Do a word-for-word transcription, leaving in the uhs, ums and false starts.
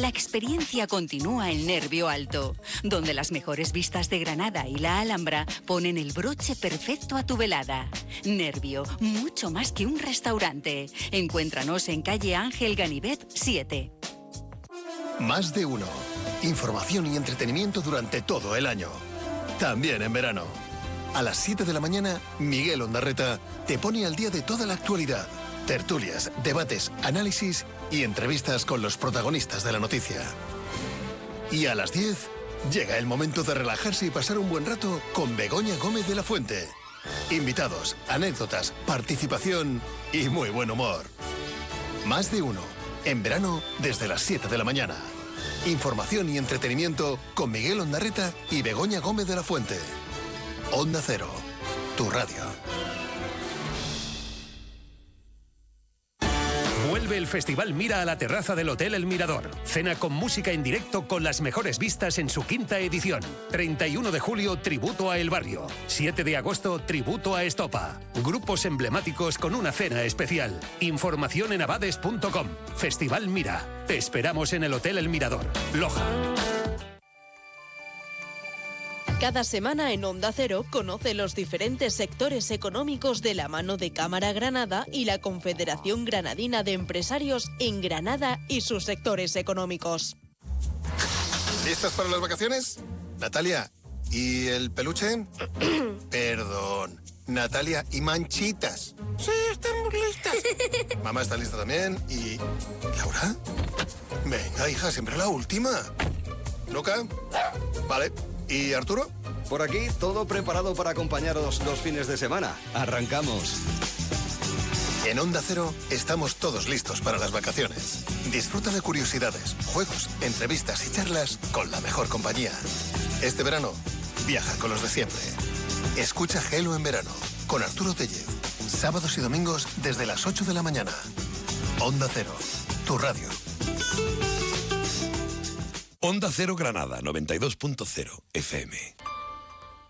la experiencia continúa en Nervio Alto, donde las mejores vistas de Granada y la Alhambra ponen el broche perfecto a tu velada. Nervio, mucho más que un restaurante. Encuéntranos en calle Ángel Ganivet siete. Más de uno. Información y entretenimiento durante todo el año. También en verano. A las siete de la mañana, Miguel Ondarreta te pone al día de toda la actualidad. Tertulias, debates, análisis y entrevistas con los protagonistas de la noticia. Y a las diez, llega el momento de relajarse y pasar un buen rato con Begoña Gómez de la Fuente. Invitados, anécdotas, participación y muy buen humor. Más de uno. En verano, desde las siete de la mañana. Información y entretenimiento con Miguel Ondarreta y Begoña Gómez de la Fuente. Onda Cero, tu radio. Vuelve el Festival Mira a la terraza del Hotel El Mirador. Cena con música en directo con las mejores vistas en su quinta edición. treinta y uno de julio, tributo a El Barrio. siete de agosto, tributo a Estopa. Grupos emblemáticos con una cena especial. Información en abades punto com. Festival Mira. Te esperamos en el Hotel El Mirador, Loja. Cada semana en Onda Cero conoce los diferentes sectores económicos de la mano de Cámara Granada y la Confederación Granadina de Empresarios en Granada y sus sectores económicos. ¿Listas para las vacaciones? Natalia, ¿y el peluche? Perdón. Natalia, ¿y Manchitas? Sí, estamos listas. Mamá está lista también. ¿Y Laura? Venga, hija, siempre la última. ¿Luca? Vale. ¿Y Arturo? Por aquí, todo preparado para acompañaros los fines de semana. Arrancamos. En Onda Cero estamos todos listos para las vacaciones. Disfruta de curiosidades, juegos, entrevistas y charlas con la mejor compañía. Este verano, viaja con los de siempre. Escucha Gelo en verano con Arturo Tellez. Sábados y domingos desde las ocho de la mañana. Onda Cero, tu radio. Onda Cero Granada, noventa y dos punto cero F M.